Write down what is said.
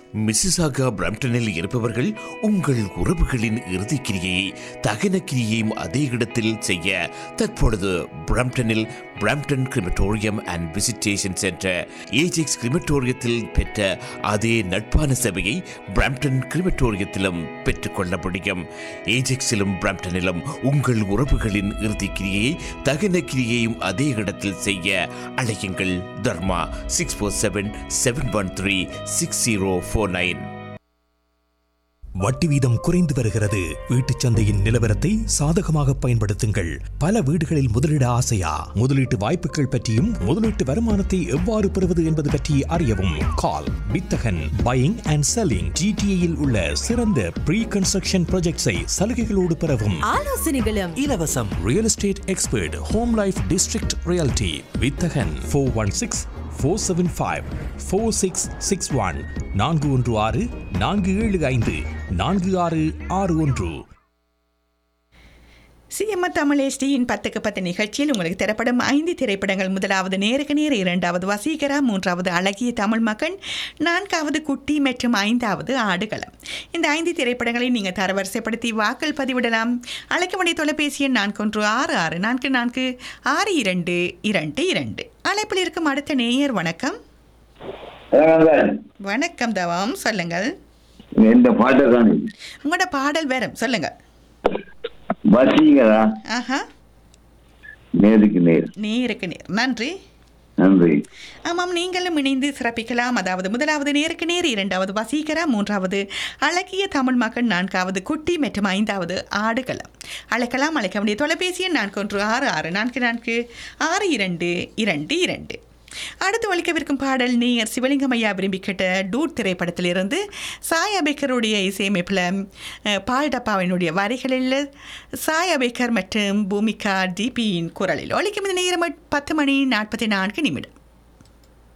Mississauga பிரம்டனில் இருப்பவர்கள் உங்கள் உறவுகளின் இறுதிக்கிரியை தகன கிரியையும் அதே இடத்தில் செய்ய தற்பொழுது பிரம்டனில் Brampton crematorium and visitation centre Ajax கிரிமட்டோரியத்தில் பெற்ற அதே நட்பான சேவையை பிரம்டன் கிரிமட்டோரியத்திலும் பெற்றுக்கொள்ள முடியும். ஏஜெக்ஸிலும் பிரம்டனிலும் உங்கள் உறவுகளின் இறுதிக்கிரியை தகன கிரியையும் அதே இடத்தில் செய்ய அழையுங்கள். தர்மா 647-713-6049. வட்டி வீதம் குறைந்து வருகிறது. வீட்டுச் சந்தையின் நிலவரத்தை சாதகமாக பயன்படுத்துங்கள். பல வீடுகளில் முதலீட ஆசையா? முதலீட்டு வாய்ப்புகள் பற்றியும் முதலீட்டு வருமானத்தை எவ்வாறு பெறுவது என்பது பற்றி அறியவும் கால் வித்தகன் பையிங் அண்ட் செல்லிங். ஜிடிஏயில் உள்ள சிறந்த ப்ரீ கன்ஸ்ட்ரக்ஷன் ப்ராஜெக்ட்ஸை சலுகைகளோடு பெறவும் ஆலோசனைகளும் இலவசம். Real estate expert home life district reality வித்தகன் 416-475-4661 416-475-4661. சிஎம்ஆர் தமிழ் எஸ்டியின் 10க்கு 10 நிகழ்ச்சியில் உங்களுக்கு தரப்படும் 5 திரைப்படங்கள். முதலாவது நேருக்கு நேர், 2வது வசீகரா, 3வது அழகிய தமிழ் மகன், 4வது குட்டி மற்றும் 5வது ஆடுகளம். இந்த 5 திரைப்படங்களை நீங்கள் தரவரிசைப்படுத்தி வாக்கள் பதிவிடலாம். அழைக்க வேண்டிய தொலைபேசி எண் 4166446222. அழைப்பில் இருக்கும் அடுத்த நேயர். வணக்கம். வணக்கம் தவம், சொல்லுங்கள். உங்களோட பாடல் வேறும் சொல்லுங்க. வசீகரா. ஆஹா, நேருக்கு நேர். நேருக்கு நேர். நன்றி. நன்றி. ஆமாம், நீங்களும் இணைந்து சிறப்பிக்கலாம். அதாவது முதலாவது நேருக்கு நேர், 2வது வசீகரா, 3வது அழகிய தமிழ் மகன், 4வது குட்டி மற்றும் 5வது ஆடுகளம். அழைக்கலாம். அழைக்க வேண்டிய தொலைபேசி எண் 4166446222. அடுத்து ஒலிக்கவிருக்கும் பாடல் நேயர் சிவலிங்கம் ஐயா விரும்பி கேட்ட டூட் திரைப்படத்திலிருந்து சாய் அபேக்கருடைய இசையமைப்பில் பால்டப்பாவினுடைய வரிகளில் சாய் அபேக்கர் மற்றும் பூமிகா டிபியின் குரலில் ஒலிக்கும். இந்த நேரம் 10:44.